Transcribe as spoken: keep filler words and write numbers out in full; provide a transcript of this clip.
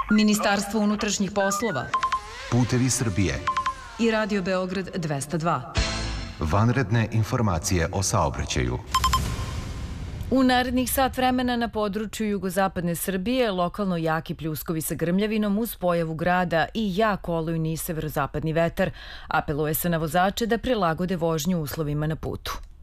Ministarstvo unutrašnjih poslova, Putevi Srbije i Radio Beograd dvesta dva. Vanredne informacije o saobraćaju. U narednih sat vremena na području jugozapadne Srbije lokalno jaki pljuskovi sa grmljavinom uz pojavu grada i jak olujni severozapadni vetar. Apeluje se na vozače da prilagode vožnju uslovima na putu.